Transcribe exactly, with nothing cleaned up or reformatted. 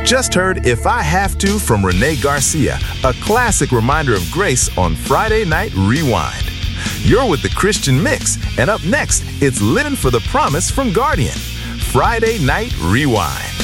just heard If I Have To from Renee Garcia, a classic reminder of grace on Friday Night Rewind. You're with the Christian Mix, and up next, it's Living for the Promise from Guardian. Friday Night Rewind.